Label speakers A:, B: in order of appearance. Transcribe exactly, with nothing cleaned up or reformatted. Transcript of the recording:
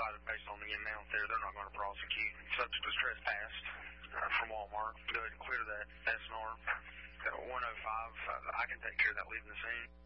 A: decided based on the amount there, they're not going to prosecute. Subject was trespassed uh, from Walmart. Go ahead and clear that S and R. Uh, one oh five, uh, I can take care of that leaving the scene.